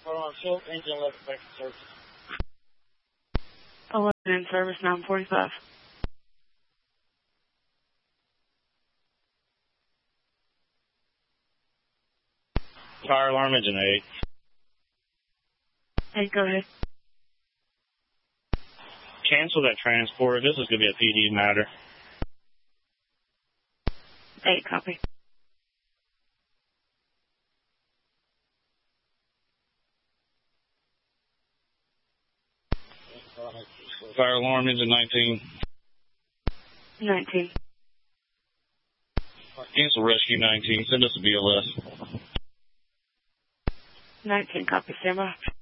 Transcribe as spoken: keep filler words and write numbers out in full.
Hold on, shield, engine left, back to service. eleven in service, nine forty-five. Fire alarm, engine eight. Hey, go ahead. Cancel that transport. This is going to be a P D matter. Eight, copy. Fire alarm, engine nineteen. nineteen. Cancel rescue nineteen. Send us a B L S. nineteen, copy, stand by.